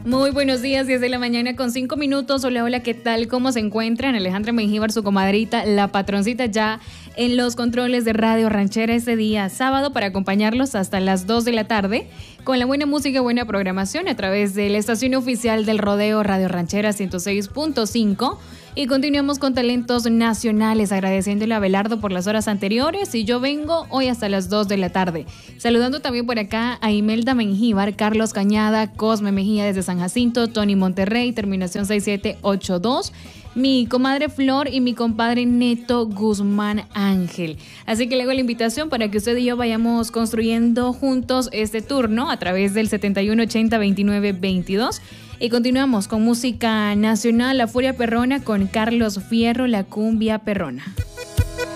Muy buenos días, 10 de la mañana con 5 minutos. Hola, hola, ¿qué tal? ¿Cómo se encuentran? Alejandra Mengíbar, su comadrita, la patroncita, ya en los controles de Radio Ranchera este día sábado para acompañarlos hasta las 2 de la tarde con la buena música y buena programación a través de la estación oficial del rodeo Radio Ranchera 106.5. Y continuamos con talentos nacionales, agradeciéndole a Abelardo por las horas anteriores. Y yo vengo hoy hasta las 2 de la tarde. Saludando también por acá a Imelda Mengíbar, Carlos Cañada, Cosme Mejía desde San Jacinto, Tony Monterrey, terminación 6782. Mi comadre Flor y mi compadre Neto Guzmán Ángel. Así que le hago la invitación para que usted y yo vayamos construyendo juntos este turno a través del 7180-2922. Y continuamos con música nacional, La Furia Perrona con Carlos Fierro, La Cumbia Perrona.